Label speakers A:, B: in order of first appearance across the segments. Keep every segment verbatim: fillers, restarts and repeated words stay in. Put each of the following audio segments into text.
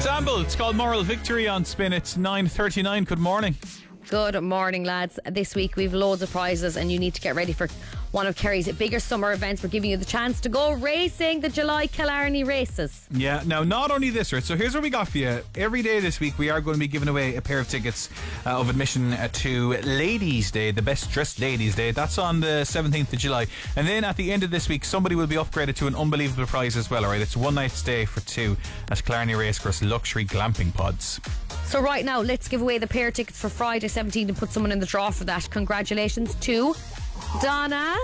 A: Ensemble, it's called Moral Victory on Spin. It's nine thirty-nine. Good morning.
B: Good morning, lads. This week we've loads of prizes and you need to get ready for one of Kerry's bigger summer events. We're giving you the chance to go racing, the July Killarney races.
A: Yeah, now not only this, right, so here's what we got for you. Every day this week we are going to be giving away a pair of tickets uh, of admission uh, to Ladies' Day, the Best Dressed Ladies' Day. That's on the seventeenth of July. And then at the end of this week, somebody will be upgraded to an unbelievable prize as well, alright? It's one night stay for two at Killarney Racecourse Luxury Glamping Pods.
B: So right now, let's give away the pair of tickets for Friday seventeenth and put someone in the draw for that. Congratulations to Donna.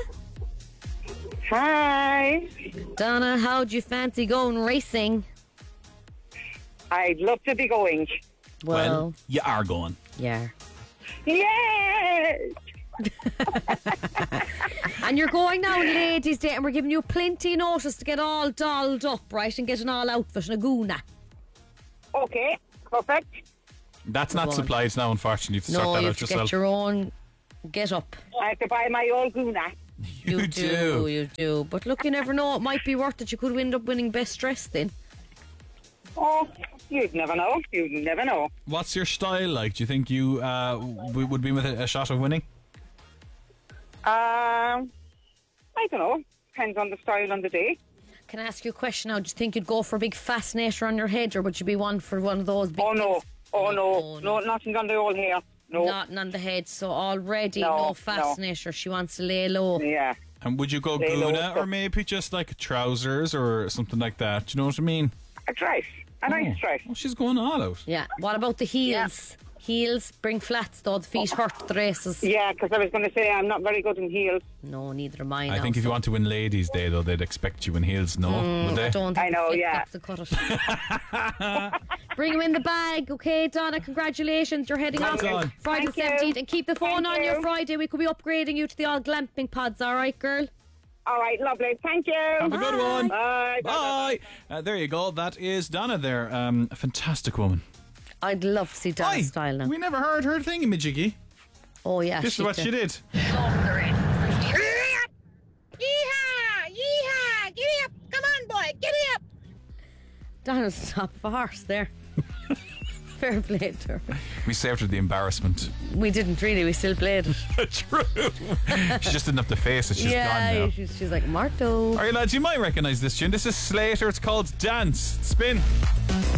C: Hi.
B: Donna, how'd you fancy going racing?
C: I'd love to be going.
B: Well,
A: well you are going.
B: Yeah.
C: Yes.
B: And you're going now on Ladies' Day and we're giving you plenty of notice to get all dolled up, right, and get an all outfit and a goona.
C: Okay, perfect.
A: That's not supplies now, unfortunately. You have to
B: no,
A: sort that
B: you
A: out
B: have to
A: yourself.
B: get your own get up.
C: I have to buy my old goona.
A: You,
B: You
A: do.
B: do, you do. But look, you never know. It might be worth it. You could end up winning best dress then.
C: Oh, you'd never know. You'd never know.
A: What's your style like? Do you think you uh, w- would be with a, a shot of winning?
C: Um, I don't know. Depends on the style on the day.
B: Can I ask you a question now? Do you think you'd go for a big fascinator on your head, or would you be one for one of those big
C: Oh no.
B: things?
C: Oh no.
B: Oh,
C: No, nothing on the old hair. No.
B: Nothing on the head. So already
C: No,
B: no,
C: no.
B: fascinator. She wants to lay low.
C: Yeah.
A: And would you go
C: Lay low
A: goona or
C: stuff.
A: maybe just like trousers or something like that? Do you know what I mean?
C: A dress. A nice dress.
A: Oh, she's going all out.
B: Yeah. What about the heels? Heels, bring flats though. The feet hurt the races.
C: Yeah, because I was going to say I'm not very good in heels.
B: No, neither am I.
A: I
B: now,
A: think if
B: so
A: you want to win Ladies' Day, though, they'd expect you in heels, no? would they?
B: I don't think
C: I know,
B: the flip
C: yeah.
B: flops will cut it. Bring them in the bag, okay, Donna? Congratulations, you're heading
A: Well
B: off
A: done.
B: Friday
C: Thank you.
B: seventeenth, and keep the phone
C: Thank
B: on you
C: you.
B: Friday. We could be upgrading you to the all glamping pods, all right, girl?
C: All right, lovely. Thank you.
A: Have a good one.
C: Bye.
A: Bye. Uh, there you go. That is Donna there. Um, a fantastic woman.
B: I'd love to see Donna's
A: Aye,
B: style now.
A: we never heard her thing, Majiggy.
B: Oh yeah,
A: This is what she did.
D: Yeehaw! Yeehaw! Giddy up! Come on, boy! Giddy up!
B: Donna's top of a horse there. Fair play to her.
A: We saved her the embarrassment.
B: We didn't really, we still played it.
A: True. She just didn't have to face it. She's
B: yeah,
A: gone now.
B: she's, she's like, Marto.
A: All right, lads, you might recognise this tune. This is Slater. It's called Dance. Spin.